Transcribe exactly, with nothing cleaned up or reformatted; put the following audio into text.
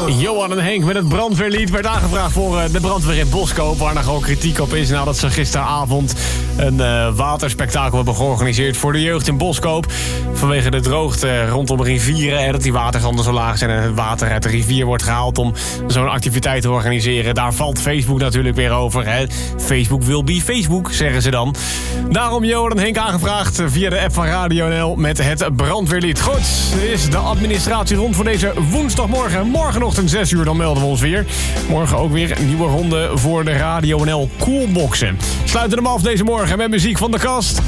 Johan en Henk met het brandweerlied werd aangevraagd voor uh, de brandweer in Boskoop, waar nog ook kritiek op is nadat ze gisteravond een uh, waterspektakel hebben georganiseerd voor de jeugd in Boskoop. Vanwege de droogte rondom rivieren en dat die waterstanden zo laag zijn en het water uit de rivier wordt gehaald om zo'n activiteit te organiseren. Daar valt Facebook natuurlijk weer over. Hè? Facebook will be Facebook, zeggen ze dan. Daarom Johan en Henk aangevraagd via de app van Radio N L met het brandweerlied. Goed, is de administratie rond voor deze woensdagmorgen. Morgenochtend zes uur, dan melden we ons weer. Morgen ook weer een nieuwe ronde voor de Radio N L Coolboxen. Sluiten hem af deze morgen met muziek van de kast.